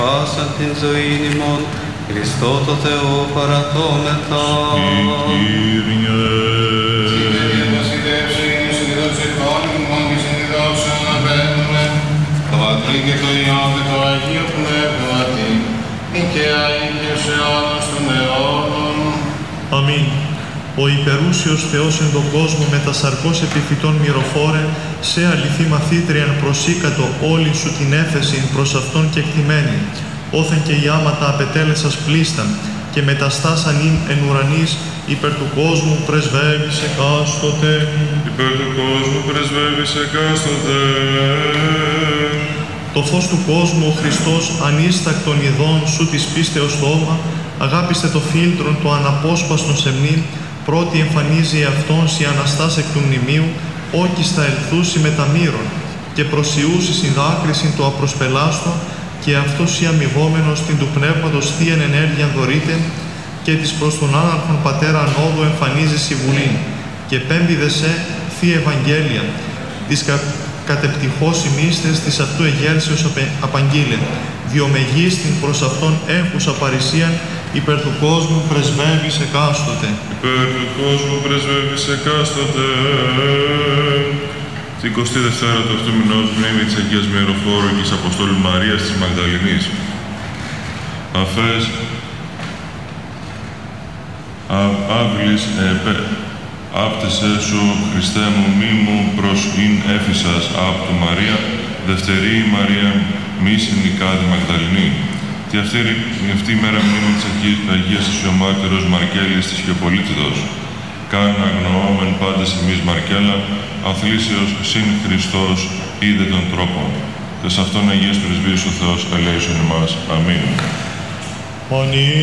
Πάσα την ζωή ημών, Χριστό το Θεό παραθόμεθα. Κύριε. Κύριε βασιλεύσε, είναι συνειδόξε πόλεμον και συνειδόξε αναβαίνουμε. Το Πατρί και το Υιό και το Αγίο Πνεύματι, νικαία ήγιος αιώνας των αιώνων. Αμήν. Ο υπερούσιος Θεός εν τον κόσμο με τα σαρκός επιφυτών μυροφόρε, σε αληθή μαθήτριαν προσήκατο όλη σου την έφεση προς αυτόν και εκτιμένη. Όθεν και οι άματα απετέλεσας πλήσταν και μεταστάσαν εν ουρανής, υπέρ του κόσμου πρεσβεύεις εκάστοτε. Υπέρ του κόσμου πρεσβεύεις εκάστοτε. Το φως του κόσμου ο Χριστός ανίστακτον ειδών σου της πίστεως στόμα, αγάπησε το φίλτρον το αναπόσπαστον σεμνήν, πρώτη εμφανίζει εαυτόν η Αναστάς εκ του μνημείου, όκιστα ελθούσι με τα μύρων, και προσιούσι συνδάκρισιν το απροσπελάστο, και αυτός η αμοιβόμενος την του πνεύματος θείαν ενέργειαν δωρείται, και της προς τον άναρχον πατέρα ανόδου εμφανίζει συμβουλήν, και πέμπιδε σε θεία Ευαγγέλια, της κατεπτυχώς ημίστες της αυτού εγέρσεως απαγγείλε, διομεγείς την προς αυτόν έχουσα παρησίαν, υπέρ του κόσμου πρεσβεύεις εκάστοτε. Υπέρ του κόσμου πρεσβεύεις εκάστοτε. Την 22η του αυτού μηνός μνήμη της Αγίας Μυροφόρου και της Αποστόλου Μαρίας της Μαγδαληνής. Αφές αύλης άπτεσέ σου, Χριστέ μου, μη μου προς ειν έφησας απ' του Μαρία, δευτερή Μαρία μη συνικάδη Μαγδαληνή. Και αυτή η μέρα μνήμη της Αγίας Ισιομάρτυρος Μαρκέλης της Χιοπολίτιδος. Καν αγνοώμεν πάντες εμείς Μαρκέλα, αθλήσεως συν Χριστός είδε των τρόπων. Και σε αυτόν Αγίας Πρεσβείας ο Θεός ελέησον εμάς. Αμήν.